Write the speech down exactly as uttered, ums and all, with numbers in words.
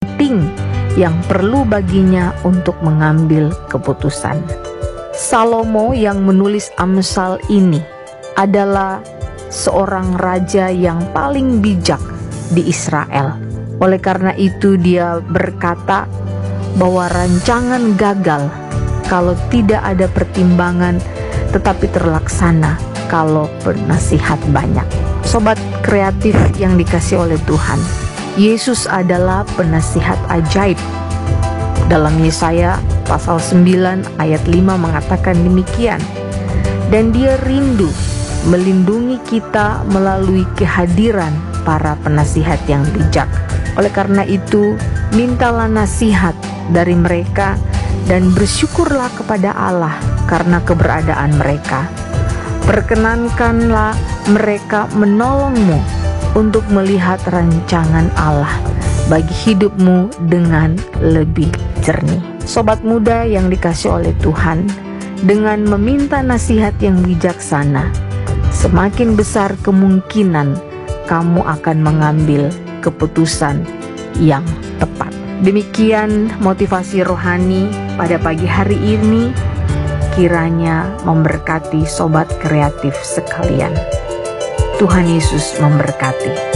penting yang perlu baginya untuk mengambil keputusan. Salomo yang menulis Amsal ini adalah seorang raja yang paling bijak di Israel. Oleh karena itu dia berkata bahwa rancangan gagal kalau tidak ada pertimbangan, tetapi terlaksana kalau penasihat banyak. Sobat kreatif yang dikasih oleh Tuhan, Yesus adalah penasihat ajaib. Dalam Yesaya pasal sembilan ayat lima mengatakan demikian. Dan dia rindu melindungi kita melalui kehadiran para penasihat yang bijak. Oleh karena itu, mintalah nasihat dari mereka dan bersyukurlah kepada Allah karena keberadaan mereka. Perkenankanlah mereka menolongmu untuk melihat rancangan Allah bagi hidupmu dengan lebih jernih. Sobat muda yang dikasih oleh Tuhan, dengan meminta nasihat yang bijaksana, semakin besar kemungkinan kamu akan mengambil keputusan yang tepat. Demikian motivasi rohani pada pagi hari ini, kiranya memberkati sobat kreatif sekalian. Tuhan Yesus memberkati.